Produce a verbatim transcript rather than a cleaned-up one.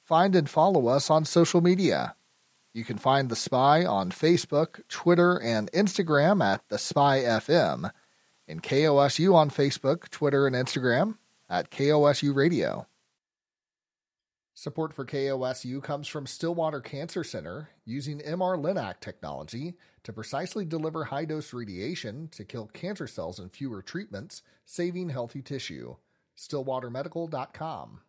find and follow us on social media. You can find The Spy on Facebook, Twitter, and Instagram at The Spy F M, and K O S U on Facebook, Twitter, and Instagram at K O S U Radio. Support for K O S U comes from Stillwater Cancer Center, using M R Linac technology to precisely deliver high-dose radiation to kill cancer cells in fewer treatments, saving healthy tissue. stillwater medical dot com